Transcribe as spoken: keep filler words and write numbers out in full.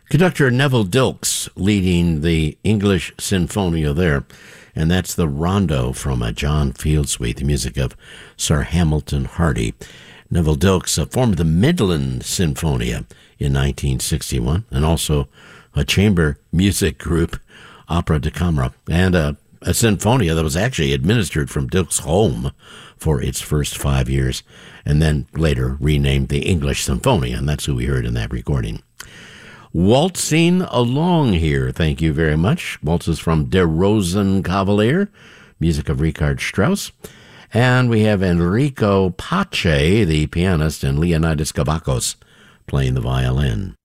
Conductor Neville Dilks leading the English Sinfonia there, and that's the Rondo from a John Field suite, the music of Sir Hamilton Hardy. Neville Dilks uh, formed the Midland Sinfonia in nineteen sixty-one, and also a chamber music group, Opera da Camera, and a, a sinfonia that was actually administered from Dilks' home for its first five years, and then later renamed the English Sinfonia, and that's who we heard in that recording. Waltzing Along Here, thank you very much. Waltzes from Der Rosenkavalier, music of Richard Strauss. And we have Enrico Pace, the pianist, and Leonidas Kavakos playing the violin.